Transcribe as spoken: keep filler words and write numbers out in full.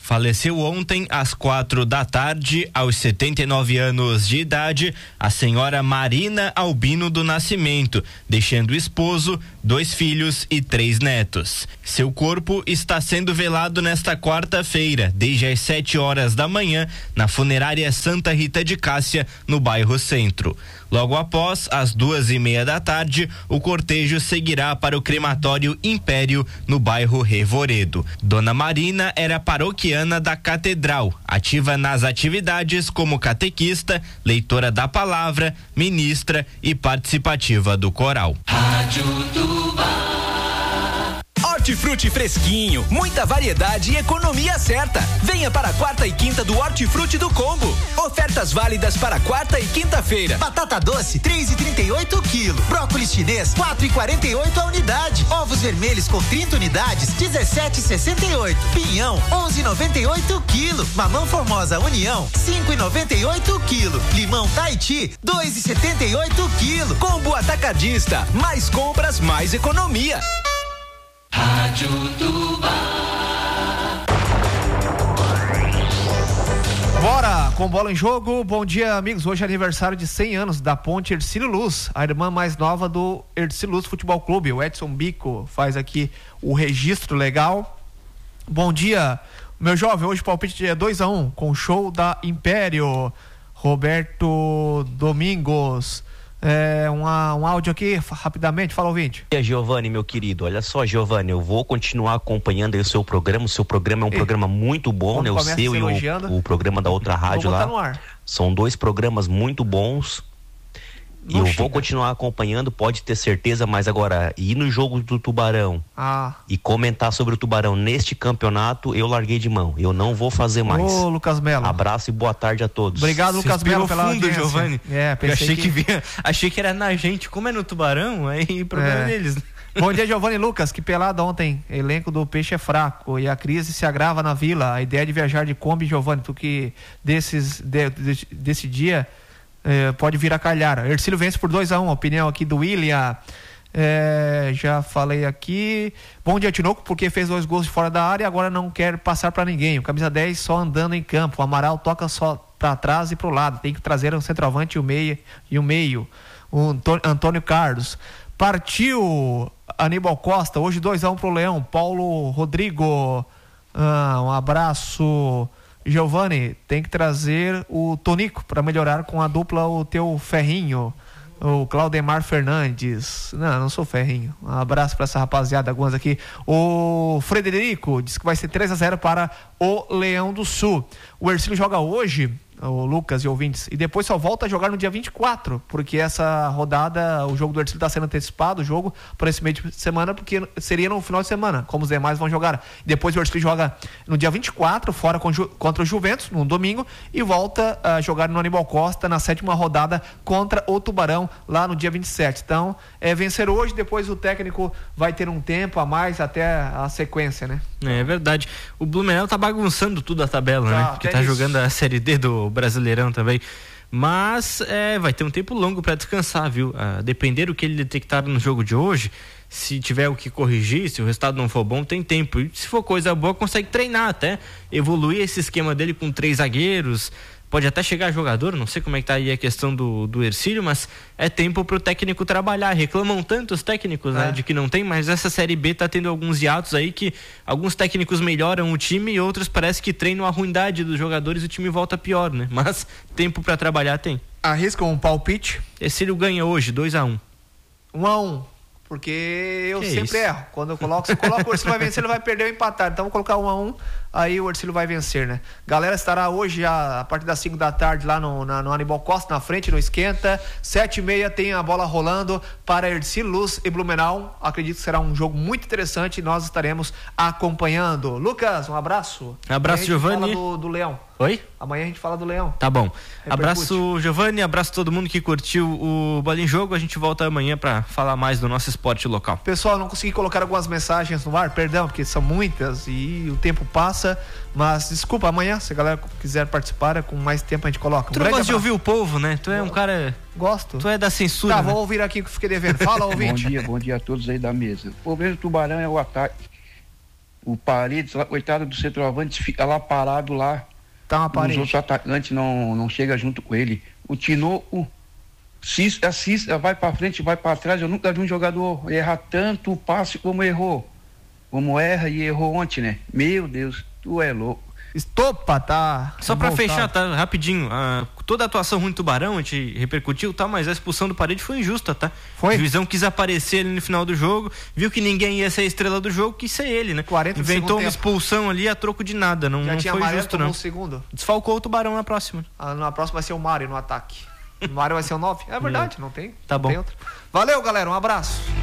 Faleceu ontem às quatro da tarde, aos setenta e nove anos de idade, a senhora Marina Albino do Nascimento, deixando esposo, dois filhos e três netos. Seu corpo está sendo velado nesta quarta-feira, desde as sete horas da manhã, na funerária Santa Rita de Cássia, no bairro Centro. Logo após, às duas e meia da tarde, o cortejo seguirá para o crematório Império, no bairro Revoredo. Dona Marina era paroquiana da Catedral, ativa nas atividades como catequista, leitora da palavra, ministra e participativa do coral. Rádio Tuba. Hortifruti fresquinho, muita variedade e economia certa. Venha para a quarta e quinta do Hortifruti do Combo. Ofertas válidas para quarta e quinta-feira. Batata doce, três e trinta e oito o quilo. Brócolis chinês, quatro e quarenta e oito a unidade. Ovos vermelhos com trinta unidades, dezessete e sessenta e oito. Pinhão, onze e noventa e oito o quilo. Mamão Formosa União, cinco e noventa e oito o quilo. Limão Tahiti, dois e setenta e oito o quilo. Combo Atacadista, mais compras, mais economia. Rádio Tuba. Bora com bola em jogo. Bom dia, amigos. Hoje é aniversário de cem anos da Ponte Hercílio Luz, a irmã mais nova do Hercílio Luz Futebol Clube. O Edson Bico faz aqui o registro legal. Bom dia, meu jovem. Hoje o palpite é dois a um com o show da Império. Roberto Domingos. É, uma, um áudio aqui, rapidamente, fala, ouvinte. E Giovanni, meu querido, olha só, Giovanni, eu vou continuar acompanhando aí o seu programa. O seu programa é um Ei, programa muito bom, né? O seu e o, o programa da outra rádio lá. No ar. São dois programas muito bons. E eu vou continuar acompanhando, pode ter certeza, mas agora, ir no jogo do Tubarão ah. e comentar sobre o Tubarão neste campeonato, eu larguei de mão. Eu não vou fazer mais. Ô, Lucas Melo. Abraço e boa tarde a todos. Obrigado, Lucas Melo, pela fundo, Giovanni. É, pensei eu achei que... que vinha, achei que era na gente, como é no Tubarão, aí problema é. deles. Bom dia, Giovanni Lucas. Que pelada ontem. Elenco do Peixe é fraco e a crise se agrava na Vila. A ideia de viajar de Kombi, Giovanni, tu que desses, de, de, desse dia... É, pode vir a calhar. Hercílio vence por dois a um, um, opinião aqui do William. É, já falei aqui. Bom dia, Tinoco, porque fez dois gols de fora da área e agora não quer passar para ninguém. O camisa dez só andando em campo. O Amaral toca só para trás e para o lado. Tem que trazer um centroavante e o meio. E o meio. O Antônio Carlos. Partiu Aníbal Costa. Hoje dois a um pro Leão. Paulo Rodrigo. Ah, um abraço. Giovanni, tem que trazer o Tonico para melhorar com a dupla o teu Ferrinho, o Claudemar Fernandes. Não, não sou Ferrinho. Um abraço para essa rapaziada, algumas aqui. O Frederico diz que vai ser três a zero para o Leão do Sul. O Hercílio joga hoje, o Lucas e ouvintes, e depois só volta a jogar no dia vinte e quatro, porque essa rodada, o jogo do Hercílio está sendo antecipado, o jogo para esse meio de semana, porque seria no final de semana, como os demais vão jogar. Depois o Hercílio joga no dia vinte e quatro, fora contra o Juventus, no domingo, e volta a jogar no Aníbal Costa na sétima rodada contra o Tubarão, lá no dia vinte e sete. Então, é vencer hoje, depois o técnico vai ter um tempo a mais até a sequência, né? É verdade. O Blumenau tá bagunçando tudo a tabela, tá, né? Porque tá isso. jogando a Série D do Brasileirão também. Mas é, vai ter um tempo longo para descansar, viu? A depender do que ele detectar no jogo de hoje, se tiver o que corrigir, se o resultado não for bom, tem tempo. E se for coisa boa, consegue treinar até, evoluir esse esquema dele com três zagueiros. Pode até chegar jogador, não sei como é que tá aí a questão do, do Hercílio, mas é tempo pro técnico trabalhar. Reclamam tanto os técnicos, é. né, de que não tem, mas essa Série B tá tendo alguns hiatos aí que alguns técnicos melhoram o time e outros parece que treinam a ruindade dos jogadores e o time volta pior, né? Mas tempo para trabalhar tem. Arrisca um palpite? Hercílio ganha hoje, dois a um. um a um. Porque eu que sempre isso? erro. Quando eu coloco, se eu coloco o Hercílio vai vencer, ele vai perder ou empatar. Então vou colocar um a um, aí o Hercílio vai vencer, né? Galera estará hoje a, a partir das cinco da tarde lá no, na, no Aníbal Costa, na frente, no Esquenta. Sete e meia tem a bola rolando para Hercílio Luz e Blumenau. Acredito que será um jogo muito interessante e nós estaremos acompanhando. Lucas, um abraço. Abraço, Giovanni. Fala do, do Leão. Oi? Amanhã a gente fala do Leão. Tá bom. Repercute. Abraço, Giovanni, abraço todo mundo que curtiu o Bola em Jogo. A gente volta amanhã para falar mais do nosso esporte local. Pessoal, não consegui colocar algumas mensagens no ar, perdão, porque são muitas e o tempo passa, mas desculpa, amanhã, se a galera quiser participar, é com mais tempo a gente coloca. Um tu não gosta de ouvir o povo, né? Tu é um cara... Gosto. Tu é da censura, Tá, né? vou ouvir aqui o que fiquei devendo. Fala, ouvinte. Bom dia, bom dia a todos aí da mesa. O problema do Tubarão é o ataque. O Paredes, lá, coitado do centroavante, fica lá parado lá. Tá uma parede. Os outros atacantes não, não chegam junto com ele. O Tinoco, Cis, a Cis vai pra frente, vai pra trás. Eu nunca vi um jogador errar tanto o passe como errou. Como erra e errou ontem, né? Meu Deus, tu é louco. Estopa, tá. Só pra fechar, tá? Rapidinho. Ah, toda a atuação ruim do Tubarão, a gente repercutiu, tá? Mas a expulsão do Parede foi injusta, tá? Foi. O juizão quis aparecer ali no final do jogo, viu que ninguém ia ser a estrela do jogo, quis ser ele, né? quarenta Inventou uma expulsão ali a troco de nada. Não, Já não tinha foi amarelo, justo, não. Um segundo. Desfalcou o Tubarão na próxima. Ah, na próxima vai ser o Mário no ataque. O Mário vai ser o nove. É verdade, não tem. Tá não bom. Tem outro. Valeu, galera. Um abraço.